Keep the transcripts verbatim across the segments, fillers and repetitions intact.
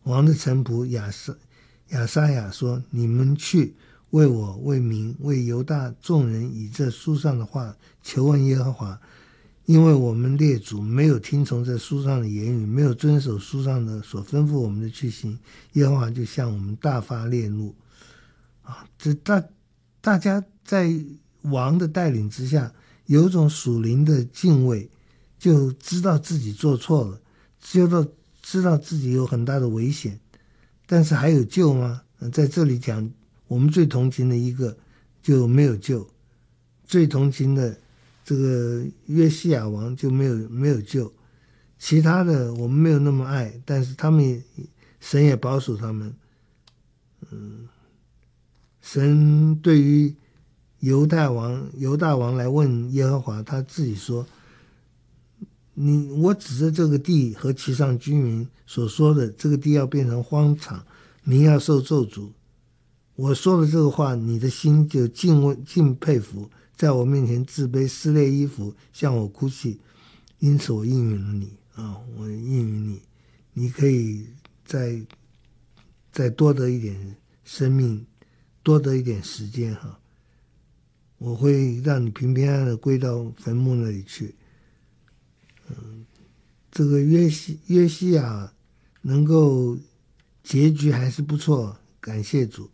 王的臣仆亚撒亚撒雅说：你们去为我、为民、为犹大众人以这书上的话求问耶和华，因为我们列祖没有听从这书上的言语，没有遵守书上的所吩咐我们的去行，耶和华就向我们大发烈怒。啊，这大大家在王的带领之下，有一种属灵的敬畏，就知道自己做错了，知道知道自己有很大的危险，但是还有救吗？在这里讲，我们最同情的一个就没有救，最同情的这个约西亚王就没有没有救，其他的我们没有那么爱，但是他们也神也保守他们。嗯，神对于犹大王犹大王来问耶和华，他自己说：你我指着这个地和其上居民所说的，这个地要变成荒场，民要受咒诅。我说的这个话，你的心就敬畏敬佩服，在我面前自卑，撕裂衣服，向我哭泣。因此我应允了你啊，我应允你，你可以再再多得一点生命，多得一点时间哈。我会让你平平安安的归到坟墓那里去。嗯，这个约西约西亚能够结局还是不错，感谢主。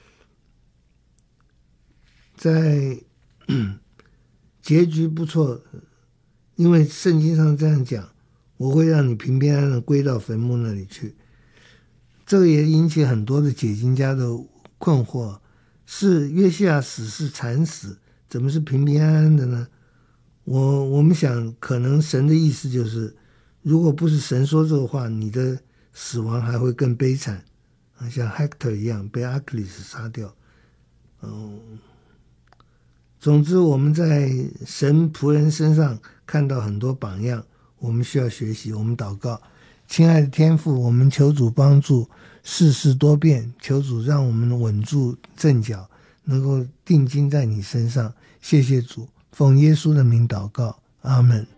在结局不错，因为圣经上这样讲，我会让你平平安安的归到坟墓那里去。这个也引起很多的解经家的困惑，是约西亚死是惨死，怎么是平平安安的呢？我我们想，可能神的意思就是，如果不是神说这个话，你的死亡还会更悲惨，像 Hector 一样被阿克里斯杀掉。嗯，总之我们在神仆人身上看到很多榜样，我们需要学习。我们祷告，亲爱的天父，我们求主帮助，世事多变，求主让我们稳住阵脚，能够定睛在你身上。谢谢主，奉耶稣的名祷告，阿们。